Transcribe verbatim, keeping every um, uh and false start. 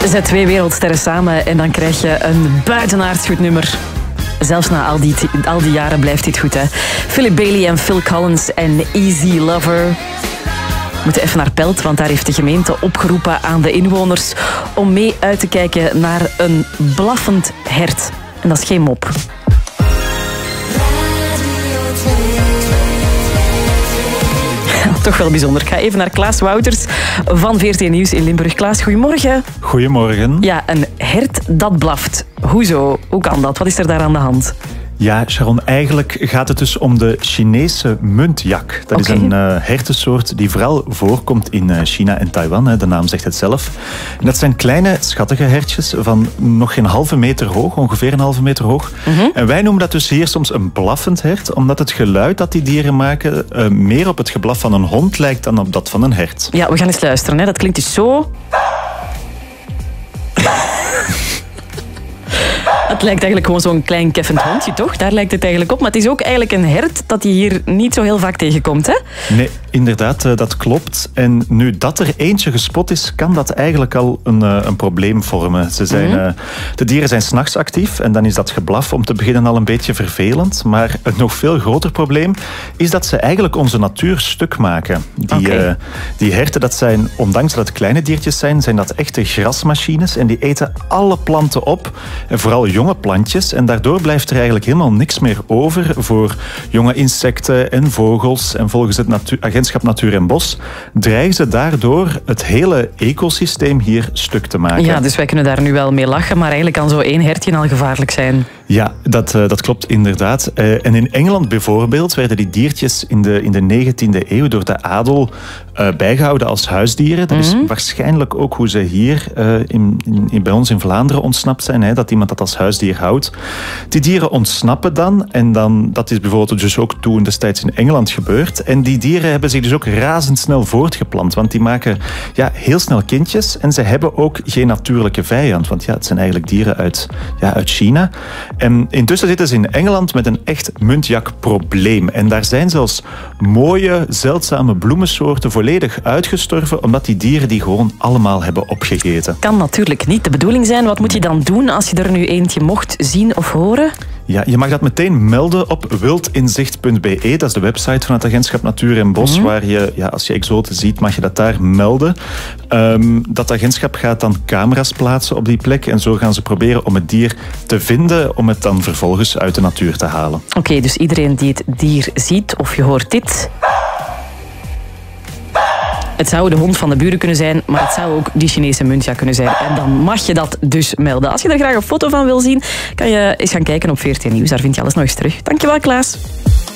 Zet twee wereldsterren samen en dan krijg je een buitenaards goed nummer. Zelfs na al die, al die jaren blijft dit goed, hè. Philip Bailey en Phil Collins en Easy Lover. We moeten even naar Pelt, want daar heeft de gemeente opgeroepen aan de inwoners om mee uit te kijken naar een blaffend hert. En dat is geen mop. Toch wel bijzonder. Ik ga even naar Klaas Wouters van V R T Nieuws in Limburg. Klaas, goedemorgen. Goedemorgen. Ja, een hert dat blaft. Hoezo? Hoe kan dat? Wat is er daar aan de hand? Ja, Sharon, eigenlijk gaat het dus om de Chinese muntjak. Dat Okay. is een uh, hertensoort die vooral voorkomt in uh, China en Taiwan. Hè. De naam zegt het zelf. En dat zijn kleine, schattige hertjes van nog geen halve meter hoog, ongeveer een halve meter hoog. Mm-hmm. En wij noemen dat dus hier soms een blaffend hert, omdat het geluid dat die dieren maken uh, meer op het geblaf van een hond lijkt dan op dat van een hert. Ja, we gaan eens luisteren. Hè. Dat klinkt dus zo... Het lijkt eigenlijk gewoon zo'n klein keffend hondje, toch? Daar lijkt het eigenlijk op. Maar het is ook eigenlijk een hert dat je hier niet zo heel vaak tegenkomt, hè? Nee, inderdaad, dat klopt. En nu dat er eentje gespot is, kan dat eigenlijk al een, een probleem vormen. Ze zijn, mm-hmm. De dieren zijn 's nachts actief en dan is dat geblaf om te beginnen al een beetje vervelend. Maar een nog veel groter probleem is dat ze eigenlijk onze natuur stuk maken. Die, okay. uh, die herten, dat zijn, ondanks dat het kleine diertjes zijn, zijn dat echte grasmachines. En die eten alle planten op. En vooral jonge plantjes. En daardoor blijft er eigenlijk helemaal niks meer over voor jonge insecten en vogels. En volgens het Natu- Agentschap Natuur en Bos dreigen ze daardoor het hele ecosysteem hier stuk te maken. Ja, dus wij kunnen daar nu wel mee lachen, maar eigenlijk kan zo één hertje al gevaarlijk zijn. Ja, dat, uh, dat klopt inderdaad. Uh, en in Engeland bijvoorbeeld werden die diertjes in de, in de negentiende eeuw door de adel uh, bijgehouden als huisdieren. Dat mm-hmm. is waarschijnlijk ook hoe ze hier uh, in, in, bij ons in Vlaanderen ontsnapt zijn. Hè, dat iemand dat als huisdier houdt. Die dieren ontsnappen dan. En dan, dat is bijvoorbeeld dus ook toen destijds in Engeland gebeurd. En die dieren hebben zich dus ook razendsnel voortgeplant. Want die maken ja, heel snel kindjes. En ze hebben ook geen natuurlijke vijand. Want ja, het zijn eigenlijk dieren uit, ja, uit China. En intussen zitten ze in Engeland met een echt muntjakprobleem. En daar zijn zelfs mooie, zeldzame bloemensoorten volledig uitgestorven, omdat die dieren die gewoon allemaal hebben opgegeten. Kan natuurlijk niet de bedoeling zijn. Wat moet je dan doen als je er nu eentje mocht zien of horen? Ja, je mag dat meteen melden op wildinzicht punt b e. Dat is de website van het Agentschap Natuur en Bos, mm-hmm. waar je, ja, als je exoten ziet, mag je dat daar melden. Um, dat agentschap gaat dan camera's plaatsen op die plek en zo gaan ze proberen om het dier te vinden, om het dan vervolgens uit de natuur te halen. Oké, okay, dus iedereen die het dier ziet of je hoort dit... Het zou de hond van de buren kunnen zijn, maar het zou ook die Chinese muntjak kunnen zijn. En dan mag je dat dus melden. Als je daar graag een foto van wil zien, kan je eens gaan kijken op V R T Nieuws. Daar vind je alles nog eens terug. Dankjewel, Klaas.